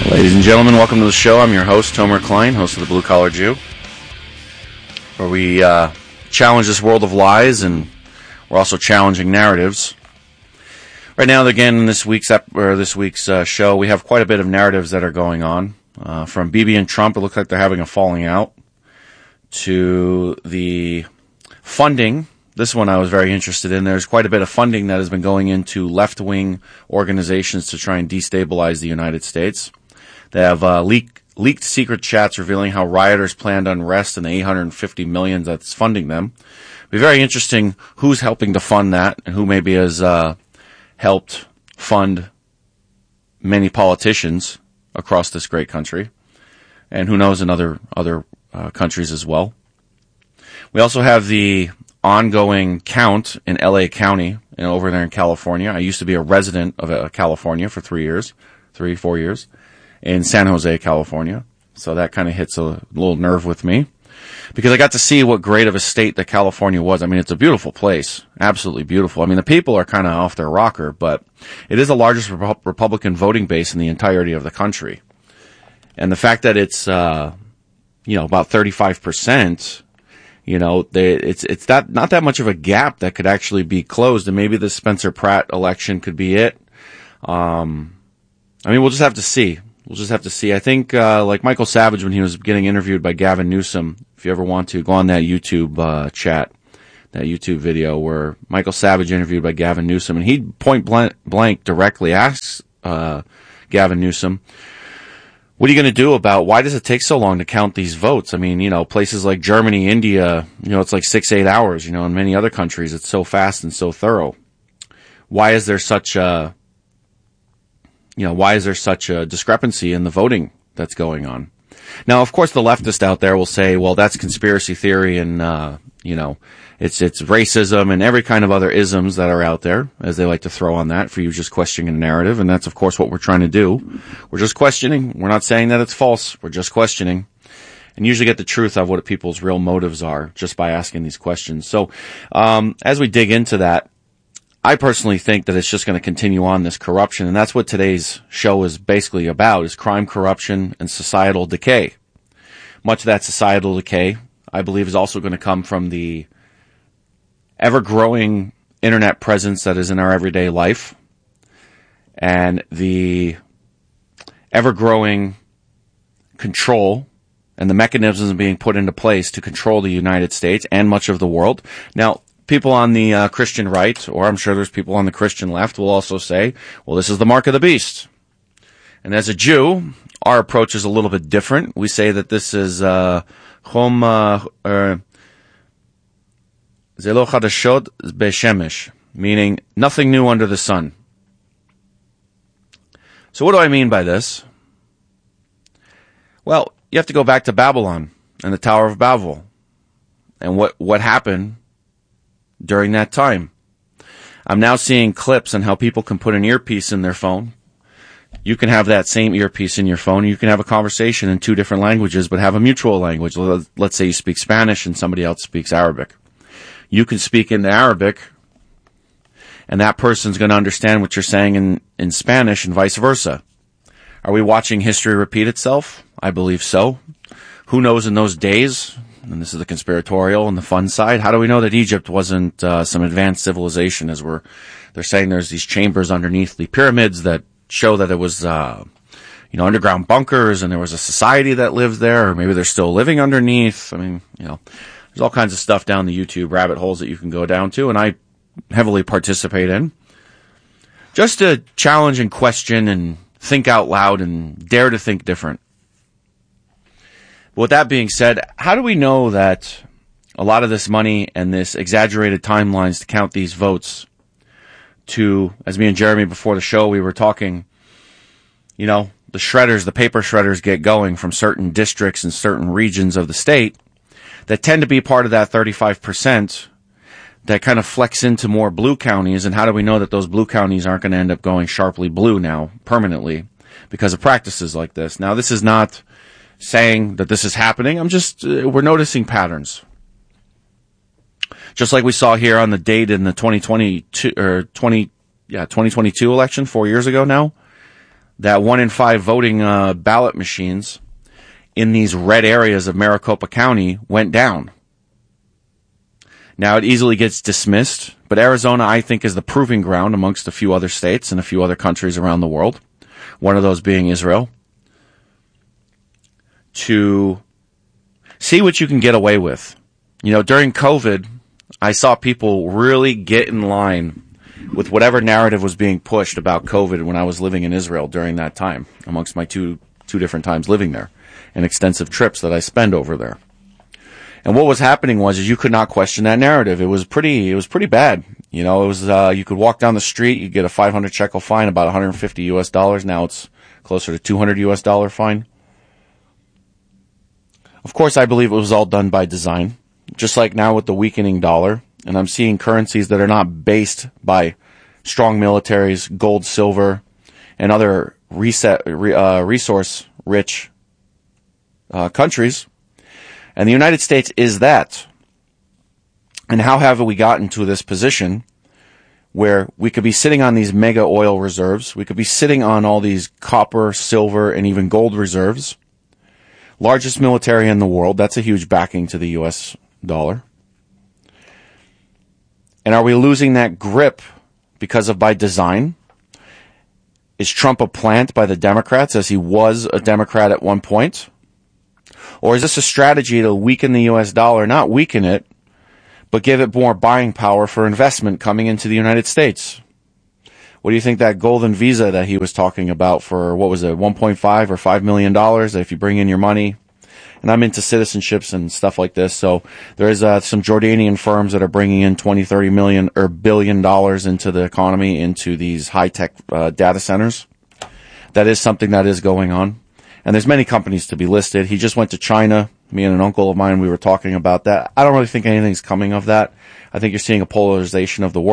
Ladies and gentlemen, welcome to the show. I'm your host, Tomer Klein, host of the Blue Collar Jew, where we challenge this world of lies, and we're also challenging narratives. Right now, again, in this week's show, we have quite a bit of narratives that are going on. From Bibi and Trump, it looks like they're having a falling out, to the funding. This one I was very interested in. There's quite a bit of funding that has been going into left-wing organizations to try and destabilize the United States. They have leaked secret chats revealing how rioters planned unrest and the $850 million that's funding them. It'll be very interesting who's helping to fund that and who maybe has helped fund many politicians across this great country, and who knows in other countries as well. We also have the ongoing count in LA County and over there in California. I used to be a resident of California for 4 years. In San Jose, California. So that kind of hits a little nerve with me, because I got to see what great of a state that California was. I mean, it's a beautiful place. Absolutely beautiful. I mean, the people are kind of off their rocker, but it is the largest Republican voting base in the entirety of the country. And the fact that it's, about 35%, it's not that much of a gap that could actually be closed. And maybe the Spencer Pratt election could be it. We'll just have to see. I think, like Michael Savage, when he was getting interviewed by Gavin Newsom, if you ever want to, go on that YouTube chat, that YouTube video where Michael Savage interviewed by Gavin Newsom, and he point blank directly asks Gavin Newsom, what are you going to do about why does it take so long to count these votes? I mean, places like Germany, India, it's like 6-8 hours, in many other countries it's so fast and so thorough. Why is there such a discrepancy in the voting that's going on? Now, of course, the leftist out there will say, well, that's conspiracy theory and, it's racism and every kind of other isms that are out there, as they like to throw on that for you just questioning a narrative. And that's, of course, what we're trying to do. We're just questioning. We're not saying that it's false. We're just questioning, and usually get the truth of what people's real motives are just by asking these questions. So, as we dig into that, I personally think that it's just going to continue on, this corruption, and that's what today's show is basically about, is crime, corruption, and societal decay. Much of that societal decay, I believe, is also going to come from the ever-growing internet presence that is in our everyday life, and the ever-growing control and the mechanisms being put into place to control the United States and much of the world. Now, people on the Christian right, or I'm sure there's people on the Christian left, will also say, well, this is the mark of the beast. And as a Jew, our approach is a little bit different. We say that this is Zelo Chadashot Beshemesh, meaning nothing new under the sun. So what do I mean by this? Well, you have to go back to Babylon and the Tower of Babel and what happened during that time. I'm now seeing clips on how people can put an earpiece in their phone. You can have that same earpiece in your phone. You can have a conversation in two different languages, but have a mutual language. Let's say you speak Spanish and somebody else speaks Arabic. You can speak in Arabic, and that person's going to understand what you're saying in Spanish and vice versa. Are we watching history repeat itself? I believe so. Who knows in those days? And this is the conspiratorial and the fun side. How do we know that Egypt wasn't some advanced civilization? They're saying there's these chambers underneath the pyramids that show that it was, underground bunkers, and there was a society that lived there, or maybe they're still living underneath. I mean, there's all kinds of stuff down the YouTube rabbit holes that you can go down to, and I heavily participate in, just to challenge and question and think out loud and dare to think different. With that being said, how do we know that a lot of this money and this exaggerated timelines to count these votes to, as me and Jeremy before the show, we were talking, the shredders, the paper shredders get going from certain districts and certain regions of the state that tend to be part of that 35% that kind of flex into more blue counties. And how do we know that those blue counties aren't going to end up going sharply blue now permanently because of practices like this? Now, this is not saying that this is happening. We're noticing patterns. Just like we saw here on the date in the 2022 election 4 years ago now, that 1 in 5 voting ballot machines in these red areas of Maricopa County went down. Now, it easily gets dismissed, but Arizona, I think, is the proving ground amongst a few other states and a few other countries around the world, one of those being Israel, to see what you can get away with. You know, during COVID, I saw people really get in line with whatever narrative was being pushed about COVID when I was living in Israel during that time, amongst my two different times living there and extensive trips that I spent over there. And what was happening was you could not question that narrative. It was pretty bad. You know, it was, you could walk down the street, you get a 500 shekel fine, about $150 US. Now it's closer to $200 US fine. Of course, I believe it was all done by design. Just like now with the weakening dollar, and I'm seeing currencies that are not based by strong militaries, gold, silver, and other resource-rich countries. And the United States is that. And how have we gotten to this position where we could be sitting on these mega oil reserves, we could be sitting on all these copper, silver, and even gold reserves, largest military in the world, that's a huge backing to the U.S. dollar. And are we losing that grip because of by design? Is Trump a plant by the Democrats, as he was a Democrat at one point? Or is this a strategy to weaken the U.S. dollar, not weaken it, but give it more buying power for investment coming into the United States? What do you think that golden visa that he was talking about for, what was it, $1.5 or $5 million, that if you bring in your money? And I'm into citizenships and stuff like this, so there is some Jordanian firms that are bringing in 20, 30 million or billion dollars into the economy, into these high-tech data centers. That is something that is going on. And there's many companies to be listed. He just went to China. Me and an uncle of mine, we were talking about that. I don't really think anything's coming of that. I think you're seeing a polarization of the world.